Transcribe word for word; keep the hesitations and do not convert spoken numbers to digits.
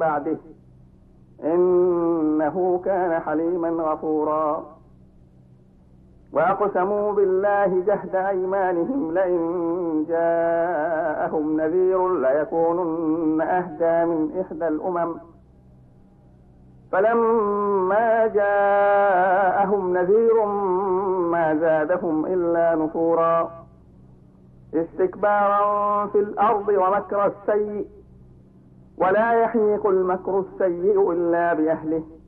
بعده إنه كان حليما غفورا. وأقسموا بالله جهد أيمانهم لئن جاءهم نذير ليكونن أهدى من إحدى الأمم فلما جاءهم نذير ما زادهم إلا نفورا استكبارا في الأرض ومكر السيء ولا يحيق المكر السيء إلا بأهله